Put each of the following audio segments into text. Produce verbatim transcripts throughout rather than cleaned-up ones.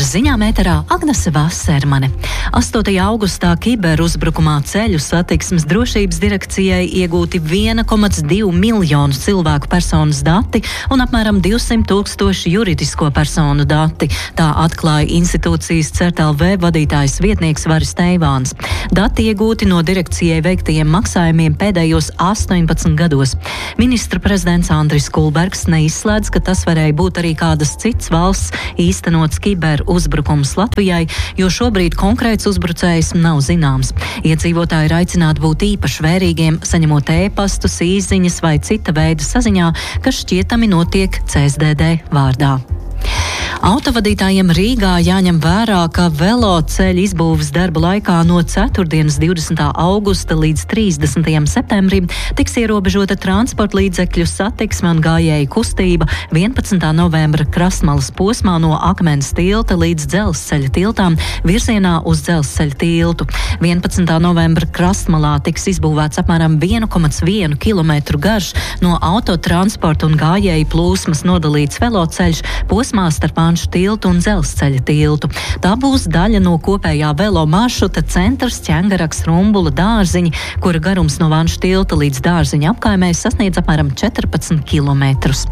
ziņām ēterā Agnese Vasermane. astotajā augustā kiberuzbrukumā ceļu satiksmes drošības direkcijai iegūti viena komats divi miljonu cilvēku personas dati un apmēram divsimt tūkstoši juridisko personu dati. Tā atklāja institūcijas CERT.lv vadītājs vietnieks Varis Teivāns. Dati iegūti no direkcijai veiktajiem maksājumiem pēdējos astoņpadsmit gados. Ministra prezidents Andris Kulbergs neizslēdz, ka tas varēja būt arī kādas cits valsts īstenots kiberuzbrukums Latvijai, jo šobrīd konkrēts uzbrucējs nav zināms. Iedzīvotāji ir aicināti būt īpaši vērīgiem, saņemot ē-pastus, īsziņas vai cita veida saziņā, kas šķietami notiek C S D D vārdā. Autovadītājiem Rīgā jāņem vērā, ka veloceļa izbūves darba laikā no ceturtdienas divdesmitā augusta līdz trīsdesmitajam septembrim tiks ierobežota transporta līdzekļu satiksme un gājēju kustība vienpadsmitā novembra Krastmalas posmā no Akmens tilta līdz Dzelzceļa tiltām virzienā uz Dzelzceļa tiltu. vienpadsmitā novembra Krastmalā tiks izbūvēts apmēram viena komata viena kilometru garš no autotransporta un gājēju plūsmas nodalīts veloceļš posmā starp Anšu tiltu un Dzelzceļa tiltu. Tā būs daļa no kopējā velo maršruta centrs Ķengaraks Rumbula dārziņi, kura garums no Anšu tilta līdz dārziņa apkaimē sasniedz apmēram četrpadsmit kilometrus.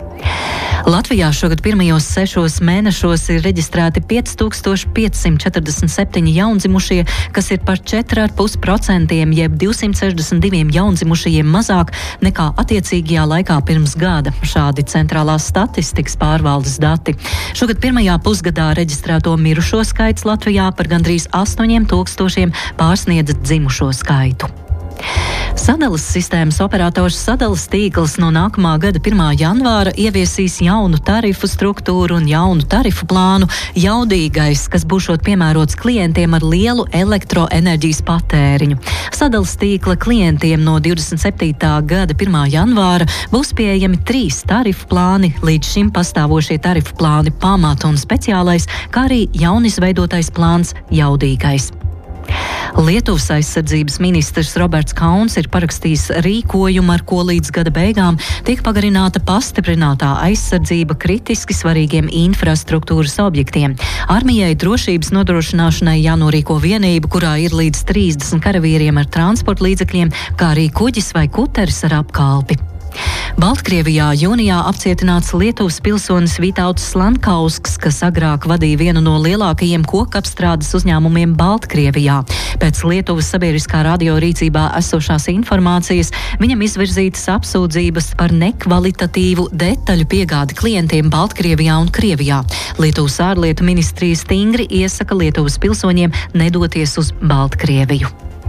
Latvijā šogad pirmajos sešos mēnešos ir reģistrēti pieci tūkstoši piecsimt četrdesmit septiņi jaundzimušie, kas ir par četri komats pieci procenti jeb divsimt sešdesmit divi jaundzimušajiem mazāk nekā attiecīgajā laikā pirms gada. Šādi centrālās statistikas pārvaldes dati. Šogad pirmajā pusgadā reģistrēto mirušo skaits Latvijā par gandrīz astoņiem tūkstošiem pārsniedz dzimušo skaitu. Sadalas sistēmas operators Sadalas tīkls no nākamā gada pirmā janvāra ieviesīs jaunu tarifu struktūru un jaunu tarifu plānu Jaudīgais, kas būšot piemērots klientiem ar lielu elektroenerģijas patēriņu. Sadalas tīkla klientiem no divdesmit septītā gada pirmā janvāra būs pieejami trīs tarifu plāni, līdz šim pastāvošie tarifu plāni Pamata un Speciālais, kā arī jaunizveidotais plāns Jaudīgais. Lietuvas aizsardzības ministrs Roberts Kauns ir parakstījis rīkojumu, ar ko līdz gada beigām tiek pagarināta pastiprinātā aizsardzība kritiski svarīgiem infrastruktūras objektiem. Armijai drošības nodrošināšanai jānorīko vienība, kurā ir līdz trīsdesmit karavīriem ar transporta līdzekļiem, kā arī kuģis vai kuteris ar apkalpi. Baltkrievijā jūnijā apcietināts Lietuvas pilsonis Vitauts Slankausks, kas agrāk vadīja vienu no lielākajiem kokapstrādes uzņēmumiem Baltkrievijā. Pēc Lietuvas sabiedriskā radio rīcībā esošās informācijas viņam izvirzītas apsūdzības par nekvalitatīvu detaļu piegādi klientiem Baltkrievijā un Krievijā. Lietuvas ārlietu ministrija stingri iesaka Lietuvas pilsoņiem nedoties uz Baltkrieviju.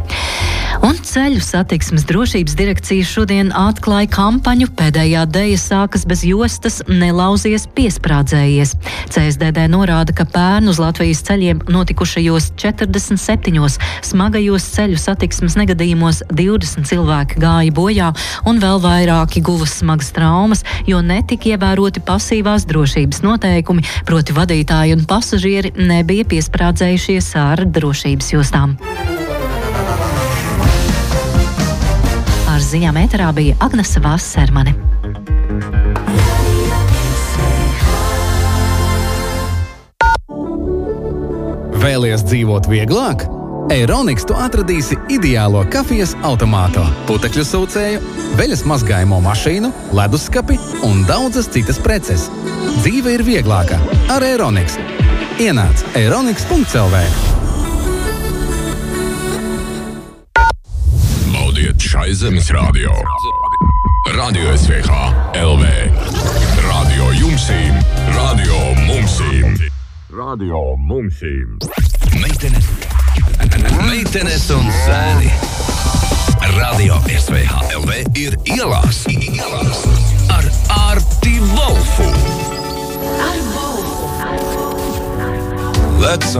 Un ceļu satiksmes drošības direkcija šodien atklāja kampaņu Pēdējā deja sākas bez jostas, nelauzies piesprādzējies. C S D D norāda, ka pērn uz Latvijas ceļiem notikušajos četrdesmit septiņos smagajos ceļu satiksmes negadījumos divdesmit cilvēki gāja bojā un vēl vairāki guva smagas traumas, jo netika ievēroti pasīvās drošības noteikumi, proti vadītāji un pasažieri nebija piesprādzējušies ar drošības jostām. Ar ziņām ēterā bija Agnese Vasermane. Vēlies dzīvot vieglāk? Eironiks tu atradīsi ideālo kafijas automātu, putekļu sūcēju, veļas mazgājamo mašīnu, leduskapi un daudzas citas preces. Dzīve ir vieglāka ar Eironiks. Ienāc eironiks punkts L V. Šai zemes radio. Radio S V H L V. Radio jumsīm. Radio mumsīm. Radio mumsīm. Meitenes. Meitenes un zēni. Radio S V H L V ir ielās. Ielās. Ar Arti Volfu. Let's